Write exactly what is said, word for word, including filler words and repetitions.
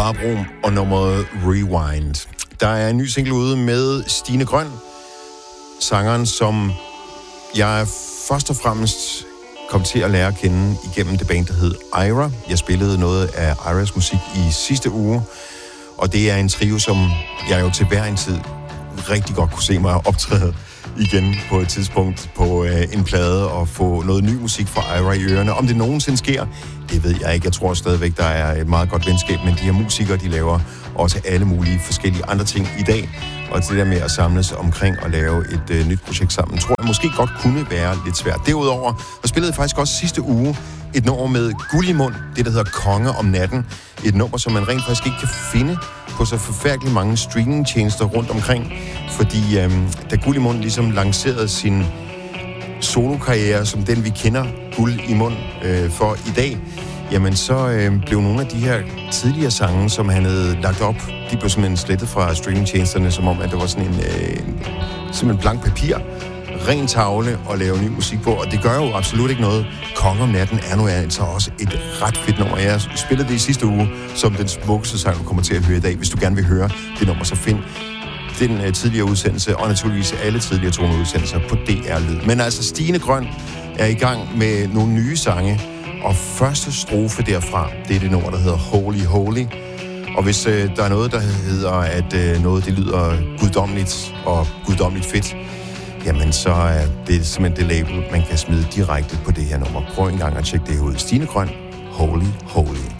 Barbro og nummeret Rewind. Der er en ny single ude med Stine Grøn, sangeren, som jeg først og fremmest kom til at lære at kende igennem det band, der hed Ira. Jeg spillede noget af Iras musik i sidste uge, og det er en trio, som jeg jo til hver en tid rigtig godt kunne se mig optræde igen på et tidspunkt på øh, en plade og få noget ny musik fra Ira i ørerne. Om det nogensinde sker, det ved jeg ikke. Jeg tror stadigvæk, der er et meget godt venskab, men de her musikere, de laver også alle mulige forskellige andre ting i dag. Og det der med at samles omkring og lave et øh, nyt projekt sammen, tror jeg måske godt kunne være lidt svært. Derudover, og spillede jeg faktisk også sidste uge et nummer med guld i mund, det der hedder Konge om natten. Et nummer, som man rent faktisk ikke kan finde på så forfærdeligt mange streamingtjenester rundt omkring. Fordi øhm, da Guld i mund ligesom lancerede sin solokarriere, som den vi kender Guld i mund øh, for i dag, jamen så øh, blev nogle af de her tidligere sange, som han havde lagt op, de blev simpelthen slettet fra streamingtjenesterne, som om at det var sådan en øh, simpelthen blank papir, ren tavle og lave ny musik på, og det gør jo absolut ikke noget. Konge om natten er nu altså også et ret fedt nummer. Jeg spillede det i sidste uge som den smukkeste sang, du kommer til at høre i dag. Hvis du gerne vil høre det nummer, så find den uh, tidligere udsendelse, og naturligvis alle tidligere toneudsendelser på D R Lyd. Men altså, Stine Grøn er i gang med nogle nye sange, og første strofe derfra, det er det nummer, der hedder Holy Holy. Og hvis uh, der er noget, der hedder, at uh, noget det lyder guddommeligt og guddommeligt fedt, jamen så er det simpelthen det label, man kan smide direkte på det her nummer. Prøv en gang at tjekke det ud. Stine Grøn, Holy Holy.